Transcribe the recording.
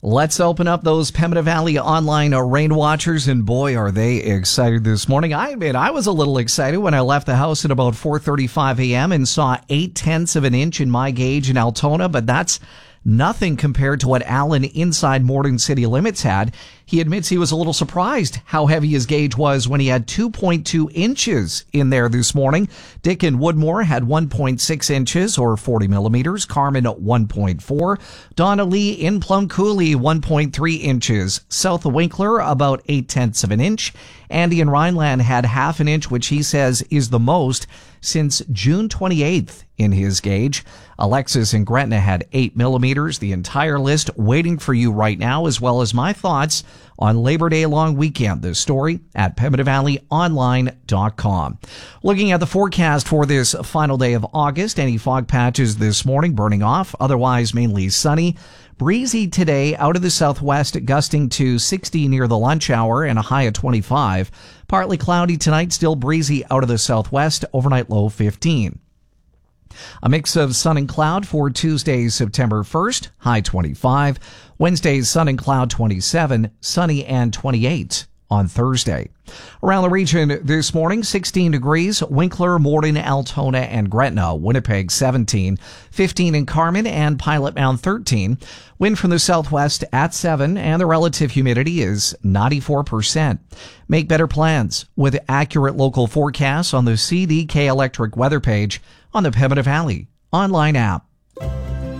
Let's open up those Pembina Valley online rain watchers, and boy, are they excited this morning. I admit I was a little excited when I left the house at about 4:35 a.m. and saw 0.8 of an inch in my gauge in Altona, but that's nothing compared to what Alan inside Morden City Limits had. He admits he was a little surprised how heavy his gauge was when he had 2.2 inches in there this morning. Dick in Woodmore had 1.6 inches or 40 millimeters. Carmen at 1.4. Donna Lee in Plum Coulee 1.3 inches. South of Winkler about 0.8 of an inch. Andy in Rhineland had half an inch, which he says is the most since June 28th in his gauge. Alexis in Gretna had 8 millimeters. The entire list waiting for you right now, as well as my thoughts on Labor Day long weekend. This story at PembinaValleyOnline.com. Looking at the forecast for this final day of August, any fog patches this morning burning off, otherwise mainly sunny. Breezy today out of the southwest, gusting to 60 near the lunch hour and a high of 25. Partly cloudy tonight, still breezy out of the southwest, overnight low 15. A mix of sun and cloud for Tuesday, September 1st, high 25. Wednesday, sun and cloud 27, sunny and 28 on Thursday. Around the region this morning, 16 degrees, Winkler, Morden, Altona, and Gretna. Winnipeg, 17. 15 in Carmen and Pilot Mound, 13. Wind from the southwest at 7, and the relative humidity is 94%. Make better plans with accurate local forecasts on the CDK Electric weather page on the Pembina Valley online app.